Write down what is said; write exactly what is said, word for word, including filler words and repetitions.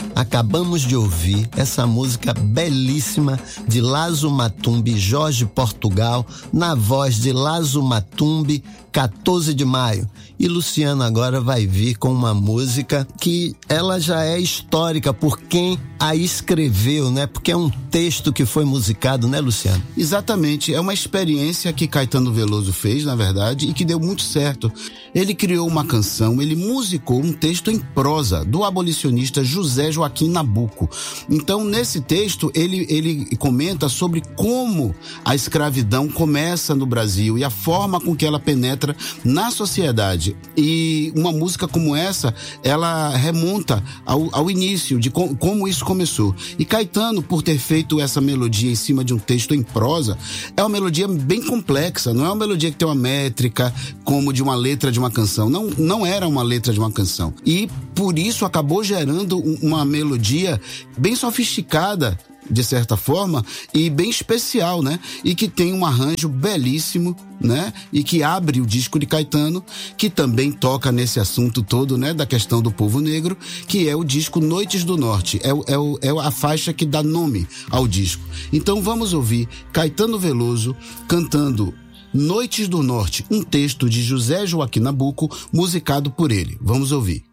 Acabamos de ouvir essa música belíssima de Lazo Matumbi, Jorge Portugal, na voz de Lazo Matumbi, quatorze de maio. E Luciano agora vai vir com uma música que ela já é histórica por quem a escreveu, né? Porque é um texto que foi musicado, né, Luciano? Exatamente, é uma experiência que Caetano Veloso fez, na verdade, e que deu muito certo. Ele criou uma canção, ele musicou um texto em prosa do abolicionista José Joaquim Nabuco. Então, nesse texto, ele, ele comenta sobre como a escravidão começa no Brasil e a forma com que ela penetra na sociedade. E uma música como essa, ela remonta ao, ao início de com, como isso começou. E Caetano, por ter feito essa melodia em cima de um texto em prosa, é uma melodia bem complexa, não é uma melodia que tem uma métrica como de uma letra de uma canção. Não, não era uma letra de uma canção. E por isso acabou gerando uma melodia bem sofisticada, de certa forma, e bem especial, né? E que tem um arranjo belíssimo, né? E que abre o disco de Caetano, que também toca nesse assunto todo, né? Da questão do povo negro, que é o disco Noites do Norte. É, é, é a faixa que dá nome ao disco. Então vamos ouvir Caetano Veloso cantando Noites do Norte, um texto de José Joaquim Nabuco, musicado por ele. Vamos ouvir.